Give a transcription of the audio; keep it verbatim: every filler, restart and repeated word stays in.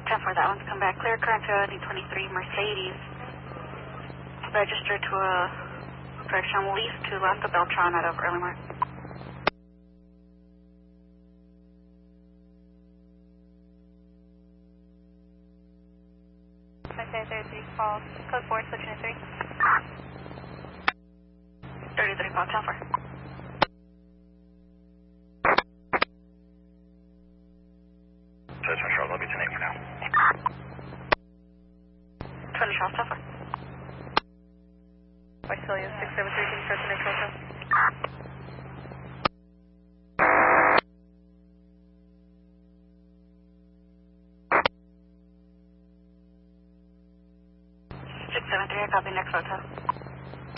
ten four, that one's come back. Clear current to D twenty-three Mercedes. Registered to a direction lease to left of Beltron out of Early Mark. Mercedes thirty-three, call code four, switching to three. thirty-three, call ten four. Judgment Charles, I'll be ten eight for now. twenty Charles, ten four. Visalia six seven three, can you start the next hotel? six seven three, I copy next hotel.